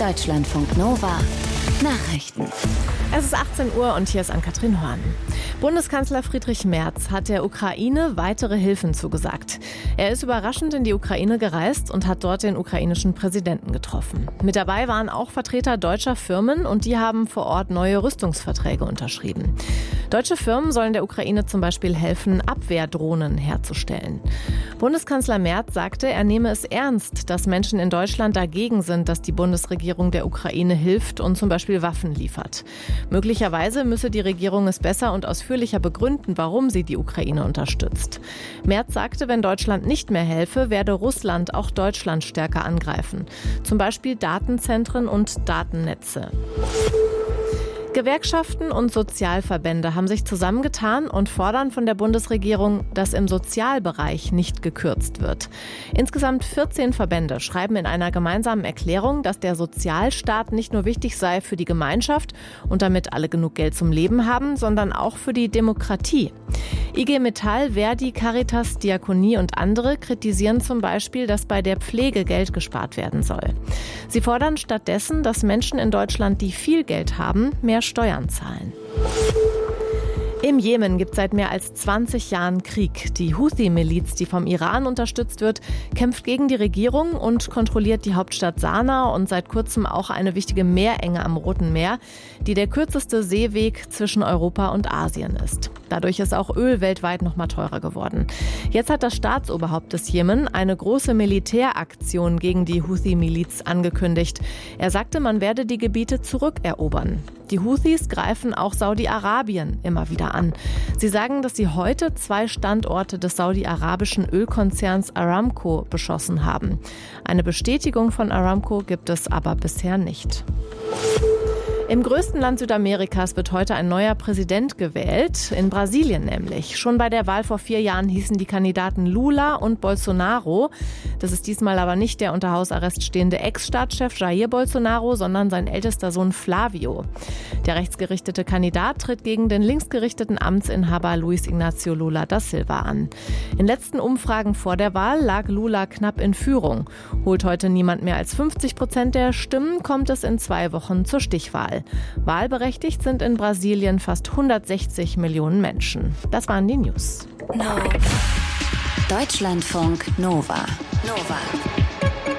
Deutschlandfunk Nova Nachrichten. Es ist 18 Uhr und hier ist Ann-Kathrin Horn. Bundeskanzler Friedrich Merz hat der Ukraine weitere Hilfen zugesagt. Er ist überraschend in die Ukraine gereist und hat dort den ukrainischen Präsidenten getroffen. Mit dabei waren auch Vertreter deutscher Firmen und die haben vor Ort neue Rüstungsverträge unterschrieben. Deutsche Firmen sollen der Ukraine zum Beispiel helfen, Abwehrdrohnen herzustellen. Bundeskanzler Merz sagte, er nehme es ernst, dass Menschen in Deutschland dagegen sind, dass die Bundesregierung der Ukraine hilft und zum Beispiel Waffen liefert. Möglicherweise müsse die Regierung es besser und ausführlicher begründen, warum sie die Ukraine unterstützt. Merz sagte, wenn Deutschland nicht mehr helfe, werde Russland auch Deutschland stärker angreifen. Zum Beispiel Datenzentren und Datennetze. Gewerkschaften und Sozialverbände haben sich zusammengetan und fordern von der Bundesregierung, dass im Sozialbereich nicht gekürzt wird. Insgesamt 14 Verbände schreiben in einer gemeinsamen Erklärung, dass der Sozialstaat nicht nur wichtig sei für die Gemeinschaft und damit alle genug Geld zum Leben haben, sondern auch für die Demokratie. IG Metall, Verdi, Caritas, Diakonie und andere kritisieren zum Beispiel, dass bei der Pflege Geld gespart werden soll. Sie fordern stattdessen, dass Menschen in Deutschland, die viel Geld haben, mehr Steuern zahlen. Im Jemen gibt es seit mehr als 20 Jahren Krieg. Die Houthi-Miliz, die vom Iran unterstützt wird, kämpft gegen die Regierung und kontrolliert die Hauptstadt Sanaa und seit kurzem auch eine wichtige Meerenge am Roten Meer, die der kürzeste Seeweg zwischen Europa und Asien ist. Dadurch ist auch Öl weltweit noch mal teurer geworden. Jetzt hat das Staatsoberhaupt des Jemen eine große Militäraktion gegen die Houthi-Miliz angekündigt. Er sagte, man werde die Gebiete zurückerobern. Die Houthis greifen auch Saudi-Arabien immer wieder an. Sie sagen, dass sie heute 2 Standorte des saudi-arabischen Ölkonzerns Aramco beschossen haben. Eine Bestätigung von Aramco gibt es aber bisher nicht. Im größten Land Südamerikas wird heute ein neuer Präsident gewählt, in Brasilien nämlich. Schon bei der Wahl vor 4 Jahren hießen die Kandidaten Lula und Bolsonaro. Das ist diesmal aber nicht der unter Hausarrest stehende Ex-Staatschef Jair Bolsonaro, sondern sein ältester Sohn Flavio. Der rechtsgerichtete Kandidat tritt gegen den linksgerichteten Amtsinhaber Luiz Inácio Lula da Silva an. In letzten Umfragen vor der Wahl lag Lula knapp in Führung. Holt heute niemand mehr als 50% der Stimmen, kommt es in 2 Wochen zur Stichwahl. Wahlberechtigt sind in Brasilien fast 160 Millionen Menschen. Das waren die News. Deutschlandfunk Nova.